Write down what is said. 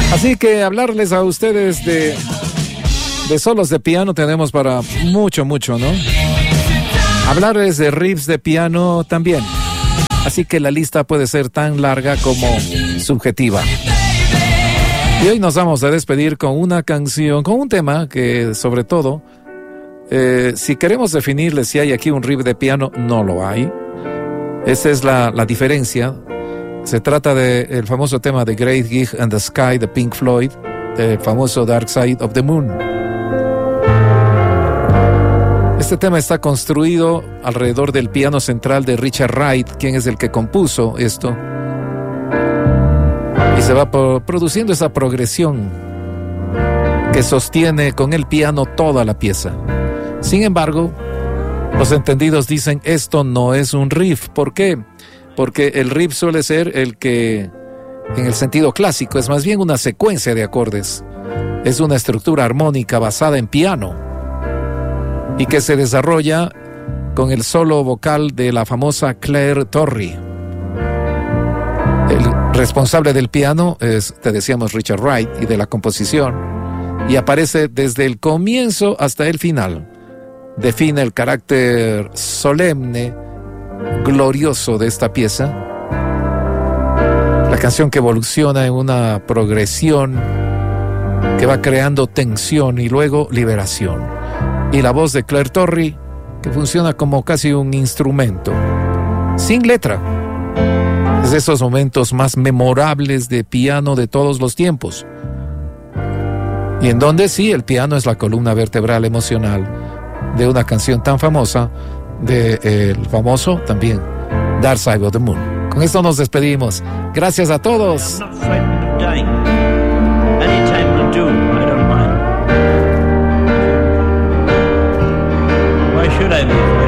Así que hablarles a ustedes de solos de piano tenemos para mucho, ¿no? Hablarles de riffs de piano también. Así que la lista puede ser tan larga como subjetiva. Y hoy nos vamos a despedir con una canción, con un tema que sobre todo, si queremos definirle si hay aquí un riff de piano, no lo hay. Esa es la diferencia. Se trata del famoso tema de Great Gig in the Sky de Pink Floyd, del famoso Dark Side of the Moon. Este tema está construido alrededor del piano central de Richard Wright, quien es el que compuso esto. Y se va produciendo esa progresión que sostiene con el piano toda la pieza. Sin embargo, los entendidos dicen esto no es un riff. ¿Por qué? Porque el riff suele ser el que, en el sentido clásico, es más bien una secuencia de acordes. Es una estructura armónica basada en piano y que se desarrolla con el solo vocal de la famosa Claire Torrey. El responsable del piano es, te decíamos, Richard Wright, y de la composición, y aparece desde el comienzo hasta el final. Define el carácter solemne, glorioso de esta pieza. La canción que evoluciona en una progresión que va creando tensión y luego liberación. Y la voz de Claire Torrey, que funciona como casi un instrumento, sin letra. Es de esos momentos más memorables de piano de todos los tiempos. Y en donde sí, el piano es la columna vertebral emocional de una canción tan famosa, del famoso también Dark Side of the Moon. Con esto nos despedimos. Gracias a todos. Should I be?